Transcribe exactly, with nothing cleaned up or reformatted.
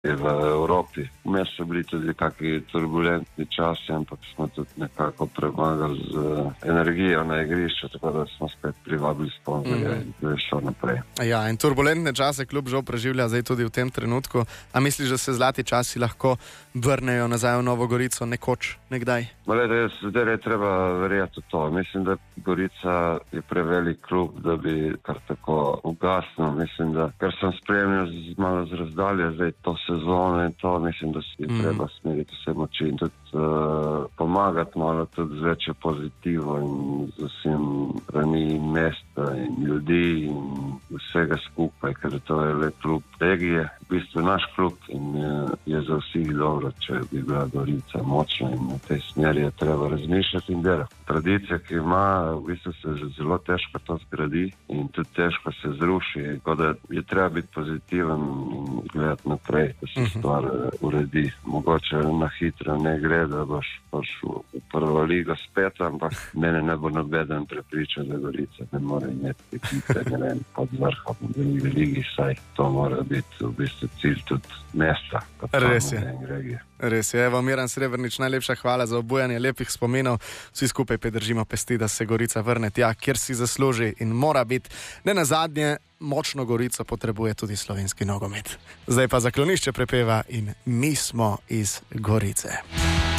v Evropi. Vmes so bili tudi kakšni turbulentni časi, ampak smo tudi nekako premagali z energijo na igrišču, tako da smo spet privabili sponzorje mm. in šlo naprej. Ja, in turbulentne čase klub žal preživlja zdaj tudi v tem trenutku. A misliš, da se zlati časi lahko vrnejo nazaj v Novo Gorico nekoč, nekdaj? Glede, zdaj je treba verjeti v to. Mislim, da Gorica je prevelik klub, da bi kar tako ugasnil. Mislim, da kar sem spremljal z, malo z razdalje, zdaj to sezono in to, mislim, da si mm. treba smeriti vse moči in tudi uh, pomagati malo tudi z večjo pozitivo in z vsem rani mesta in ljudi in vsega skupaj, ker to je le klub regije, v bistvu naš klub in uh, je za vseh dobro, če bi bila Gorica močna in na tej smeri je treba razmišljati in delati. Tradicija, ki ima, v bistvu se zelo težko to zgradi in tudi težko se zruši, tako da je treba biti pozitiven in gledati naprej, da se stvar uredi. Mogoče na hitro ne gre, da boš prišel v prvo ligo spet, ampak mene ne bo nobeden prepričal, da Gorica ne more imeti ekipe, ne vem, pod vrhom v ligi, saj to mora biti v bistvu cilj tudi mesta. Res je. Res je. Evo, Miran Srebrnič, najlepša hvala za obujanje lepih spominov. Vsi skupaj držimo pesti, da se Gorica vrne tja, kjer si zasluži in mora biti. Ne nazadnje, močno Gorico potrebuje tudi slovenski nogomet. Zdaj pa zaklonišče prepeva in mi smo iz Gorice.